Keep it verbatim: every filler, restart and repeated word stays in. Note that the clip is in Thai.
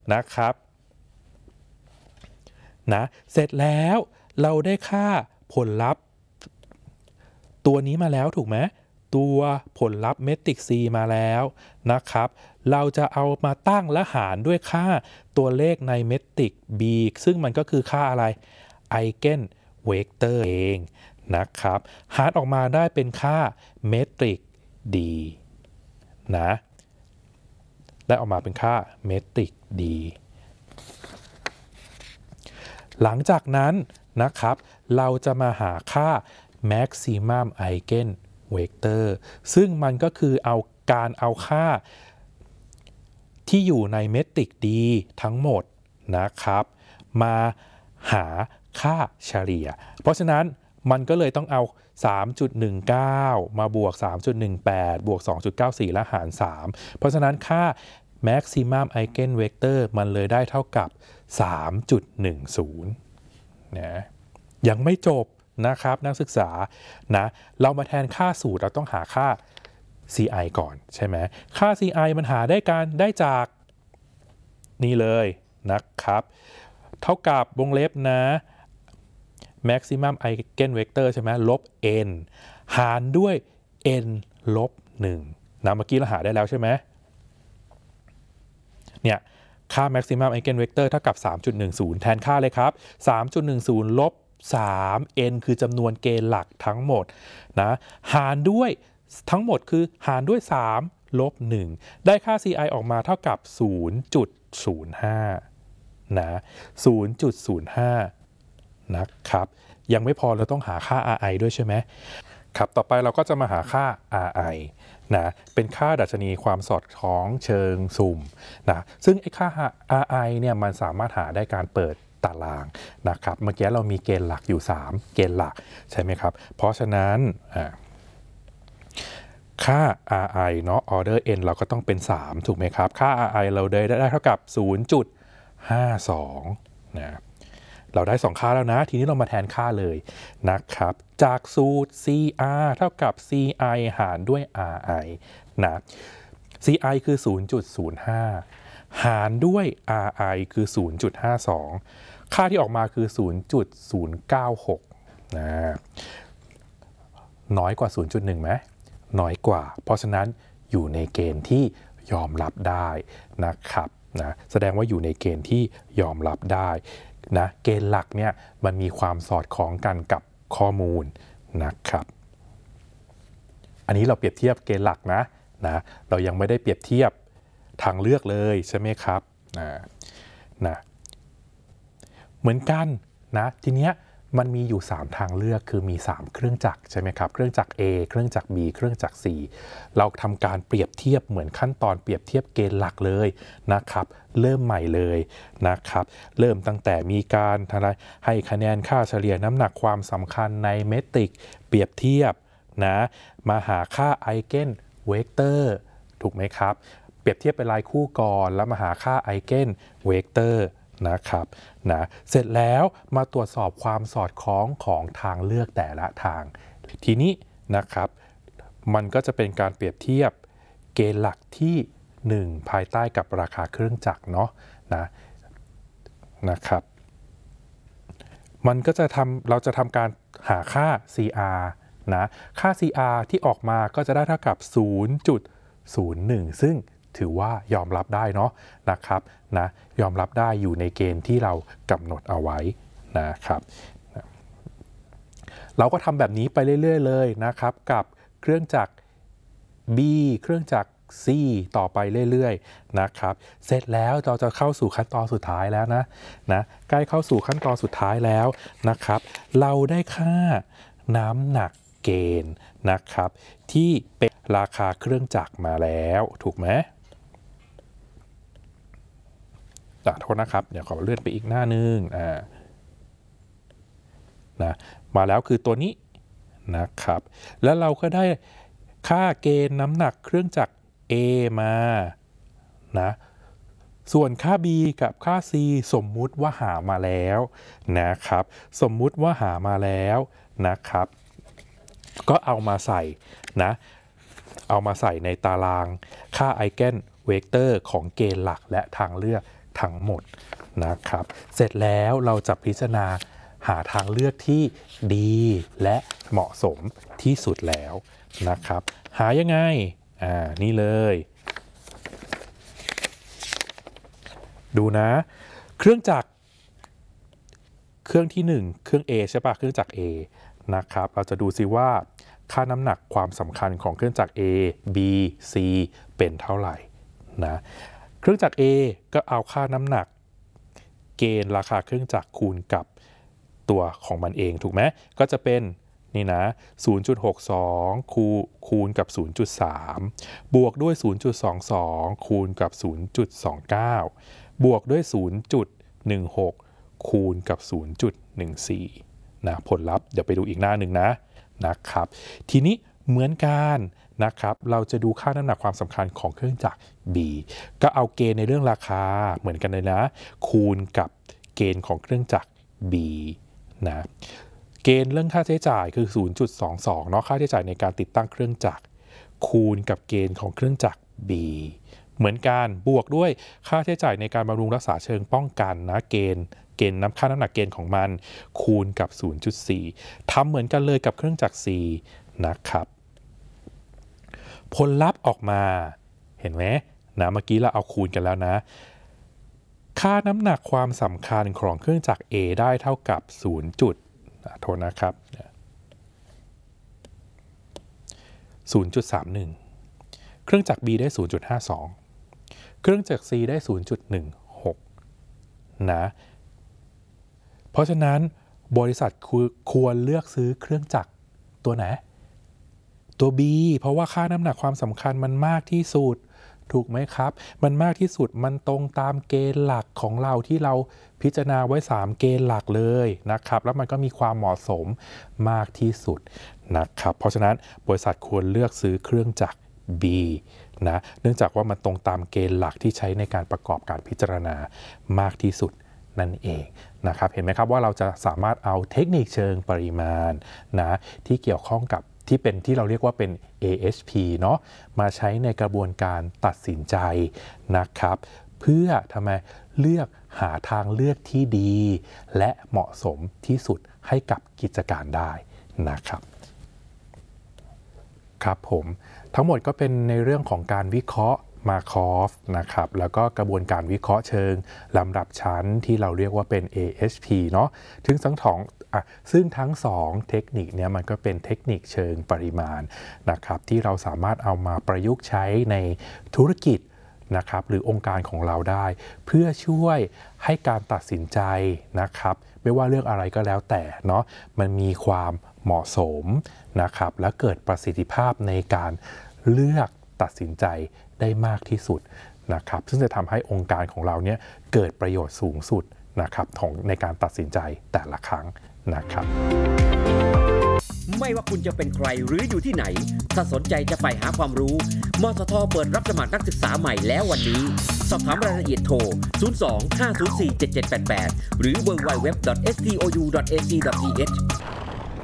นะครับนะเสร็จแล้วเราได้ค่าผลลัพธ์ตัวนี้มาแล้วถูกไหมตัวผลลัพธ์เมตริก C มาแล้วนะครับเราจะเอามาตั้งและหารด้วยค่าตัวเลขในเมตริก B ซึ่งมันก็คือค่าอะไรไอเกนเวกเตอร์เองนะครับหารออกมาได้เป็นค่าเมตริก D นะได้ออกมาเป็นค่าเมตริก D หลังจากนั้นนะครับเราจะมาหาค่า maximum eigenvector ซึ่งมันก็คือเอาการเอาค่าที่อยู่ในเมตริก D ทั้งหมดนะครับมาหาค่าเฉลี่ยเพราะฉะนั้นมันก็เลยต้องเอา สามจุดหนึ่งเก้า มาบวก สามจุดหนึ่งแปด บวก สองจุดเก้าสี่ และหาร สาม เพราะฉะนั้นค่า maximum eigenvector มันเลยได้เท่ากับ สามจุดหนึ่งศูนย์ นะยังไม่จบนะครับนักศึกษานะเรามาแทนค่าสูตรเราต้องหาค่า ซี ไอ ก่อนใช่ไหมค่า ซี ไอ มันหาได้การได้จากนี่เลยนะครับเท่ากับวงเล็บนะ maximum eigenvector ใช่ไหมลบ n หารด้วย n ลบหนึ่งนะเมื่อกี้เราหาได้แล้วใช่ไหมเนี่ยค่า maximum eigenvector เท่ากับ สามจุดหนึ่งศูนย์ แทนค่าเลยครับ สามจุดหนึ่งศูนย์ ลบ สาม n คือจำนวนเกณฑ์หลักทั้งหมดนะหารด้วยทั้งหมดคือหารด้วย สาม ลบ หนึ่ง ได้ค่า ซี ไอ ออกมาเท่ากับ ศูนย์จุดศูนย์ห้า นะ ศูนย์จุดศูนย์ห้า นะครับยังไม่พอเราต้องหาค่า อาร์ ไอ ด้วยใช่ไหมครับต่อไปเราก็จะมาหาค่า อาร์ ไอ นะเป็นค่าดัชนีความสอดคล้องเชิงสุ่มนะซึ่งไอ้ค่า อาร์ ไอ เนี่ยมันสามารถหาได้การเปิดตารางนะครับเมื่อกี้เรามีเกณฑ์หลักอยู่สามเกณฑ์หลักใช่ไหมครับเพราะฉะนั้นค่า อาร์ ไอ เนาะ order n เราก็ต้องเป็นสามถูกไหมครับค่า อาร์ ไอ เราได้ได้เท่ากับ ศูนย์จุดห้าสอง นะเราได้สองค่าแล้วนะทีนี้เรามาแทนค่าเลยนะครับจากสูตร ซี อาร์ เท่ากับ ซี ไอ หารด้วย อาร์ ไอ นะ ซี ไอ คือ ศูนย์จุดศูนย์ห้า หารด้วย อาร์ ไอ คือ ศูนย์จุดห้าสอง ค่าที่ออกมาคือ ศูนย์จุดศูนย์เก้าหก นะน้อยกว่า ศูนย์จุดหนึ่ง ไหมน้อยกว่าเพราะฉะนั้นอยู่ในเกณฑ์ที่ยอมรับได้นะครับนะแสดงว่าอยู่ในเกณฑ์ที่ยอมรับได้นะเกณฑ์หลักเนี่ยมันมีความสอดคล้องกันกับข้อมูลนะครับอันนี้เราเปรียบเทียบเกณฑ์หลักนะนะเรายังไม่ได้เปรียบเทียบทางเลือกเลยใช่ไหมครับนะนะเหมือนกันนะทีเนี้ยมันมีอยู่สามทางเลือกคือมีสามเครื่องจักรใช่ไหมครับเครื่องจักร A เครื่องจักร B เครื่องจักร C เราทำการเปรียบเทียบเหมือนขั้นตอนเปรียบเทียบเกณฑ์หลักเลยนะครับเริ่มใหม่เลยนะครับเริ่มตั้งแต่มีการให้คะแนนค่าเฉลี่ยน้ำหนักความสำคัญในเมตริกเปรียบเทียบนะมาหาค่าไอเกนเวกเตอร์ถูกไหมครับเปรียบเทียบเป็นรายคู่ก่อนแล้วมาหาค่าไอเกนเวกเตอร์นะครับนะเสร็จแล้วมาตรวจสอบความสอดคล้องของทางเลือกแต่ละทางทีนี้นะครับมันก็จะเป็นการเปรียบเทียบเกณฑ์หลักที่หนึ่งภายใต้กับราคาเครื่องจักรเนาะนะนะครับมันก็จะทำเราจะทำการหาค่า ซี อาร์ นะค่า ซี อาร์ ที่ออกมาก็จะได้เท่ากับ ศูนย์จุดศูนย์หนึ่ง ซึ่งถือว่ายอมรับได้เนาะนะครับนะยอมรับได้อยู่ในเกณฑ์ที่เรากำหนดเอาไว้นะครับนะเราก็ทำแบบนี้ไปเรื่อยๆเลยนะครับกับเครื่องจักร B เครื่องจักร C ต่อไปเรื่อยๆนะครับเสร็จแล้วเราจะเข้าสู่ขั้นตอนสุดท้ายแล้วนะนะใกล้เข้าสู่ขั้นตอนสุดท้ายแล้วนะครับเราได้ค่าน้ำหนักเกณฑ์นะครับที่เป็นราคาเครื่องจักรมาแล้วถูกไหมโทษนะครับเดี๋ยวขอเลื่อนไปอีกหน้านึงอ่านะมาแล้วคือตัวนี้นะครับแล้วเราก็ได้ค่าเกณฑ์น้ำหนักเครื่องจักร A มานะส่วนค่า B กับค่า C สมมุติว่าหามาแล้วนะครับสมมุติว่าหามาแล้วนะครับก็เอามาใส่นะเอามาใส่ในตารางค่าไอเกนเวกเตอร์ของเกณฑ์หลักและทางเลือกทั้งหมดนะครับเสร็จแล้วเราจะพิจารณาหาทางเลือกที่ดีและเหมาะสมที่สุดแล้วนะครับหายังไงอ่านี่เลยดูนะเครื่องจักรเครื่องที่หนึ่งเครื่อง A ใช่ปะเครื่องจักร A นะครับเราจะดูซิว่าค่าน้ำหนักความสำคัญของเครื่องจักร A B C เป็นเท่าไหร่นะเครื่องจักร A ก็เอาค่าน้ำหนักเกณฑ์ราคาเครื่องจักรคูณกับตัวของมันเองถูกไหมก็จะเป็นนี่นะ ศูนย์จุดหกสอง คูคูณกับ ศูนย์จุดสาม บวกด้วย ศูนย์จุดสองสอง คูณกับ ศูนย์จุดสองเก้า บวกด้วย ศูนย์จุดหนึ่งหก คูณกับ ศูนย์จุดหนึ่งสี่ นะผลลัพธ์เดี๋ยวไปดูอีกหน้าหนึ่งนะนะครับทีนี้เหมือนกันนะครับเราจะดูค่าน้ำหนักความสำคัญของเครื่องจักร B ก็เอาเกณฑ์ในเรื่องราคาเหมือนกันเลยนะคูณกับเกณฑ์ของเครื่องจักร B นะเกณฑ์เรื่องค่าใช้จ่ายคือ ศูนย์จุดสองสอง เนาะค่าใช้จ่ายในการติดตั้งเครื่องจักรคูณกับเกณฑ์ของเครื่องจักร B เหมือนกันบวกด้วยค่าใช้จ่ายในการบำรุงรักษาเชิงป้องกันนะเกณฑ์เกณฑ์น้ำค่าน้ำหนักเกณฑ์ของมันคูณกับ ศูนย์จุดสี่ ทำเหมือนกันเลยกับเครื่องจักร C นะครับผลลัพธ์ออกมาเห็นไหมนะเมื่อกี้เราเอาคูณกันแล้วนะค่าน้ำหนักความสำคัญของเครื่องจักร A ได้เท่ากับ ศูนย์ จุดโทษนะครับ ศูนย์จุดสามหนึ่ง เครื่องจักร B ได้ ศูนย์จุดห้าสอง เครื่องจักร C ได้ ศูนย์จุดหนึ่งหก นะเพราะฉะนั้นบริษัทควรเลือกซื้อเครื่องจักรตัวไหนตัว B เพราะว่าค่าน้ำหนักความสำคัญมันมากที่สุดถูกไหมครับมันมากที่สุดมันตรงตามเกณฑ์หลักของเราที่เราพิจารณาไว้สามเกณฑ์หลักเลยนะครับแล้วมันก็มีความเหมาะสมมากที่สุดนะครับเพราะฉะนั้นบริษัทควรเลือกซื้อเครื่องจักร B นะเนื่องจากว่ามันตรงตามเกณฑ์หลักที่ใช้ในการประกอบการพิจารณามากที่สุดนั่นเองนะครับเห็นไหมครับว่าเราจะสามารถเอาเทคนิคเชิงปริมาณนะที่เกี่ยวข้องกับที่เป็นที่เราเรียกว่าเป็น เอ เอช พี เนาะมาใช้ในกระบวนการตัดสินใจนะครับเพื่อทำไมเลือกหาทางเลือกที่ดีและเหมาะสมที่สุดให้กับกิจการได้นะครับครับผมทั้งหมดก็เป็นในเรื่องของการวิเคราะห์มาคอฟนะครับแล้วก็กระบวนการวิเคราะห์เชิงลำดับชั้นที่เราเรียกว่าเป็น เอ เอช พี เนาะถึงทั้งสองอ่ะซึ่งทั้งสองเทคนิคเนี่ยมันก็เป็นเทคนิคเชิงปริมาณนะครับที่เราสามารถเอามาประยุกต์ใช้ในธุรกิจนะครับหรือองค์การของเราได้เพื่อช่วยให้การตัดสินใจนะครับไม่ว่าเรื่องอะไรก็แล้วแต่เนาะมันมีความเหมาะสมนะครับและเกิดประสิทธิภาพในการเลือกตัดสินใจได้มากที่สุดนะครับซึ่งจะทำให้องค์การของเราเนี่ยเกิดประโยชน์สูงสุดนะครับของในการตัดสินใจแต่ละครั้งนะครับไม่ว่าคุณจะเป็นใครหรืออยู่ที่ไหนถ้าสนใจจะไปหาความรู้มสทเปิดรับสมัครนักศึกษาใหม่แล้ววันนี้สอบถามรายละเอียดโทร ศูนย์ สอง ห้า ศูนย์ สี่ เจ็ด เจ็ด แปด แปด หรือ ดับเบิลยู ดับเบิลยู ดับเบิลยู ดอท เอส ที โอ ยู ดอท เอ ซี ดอท ที เอช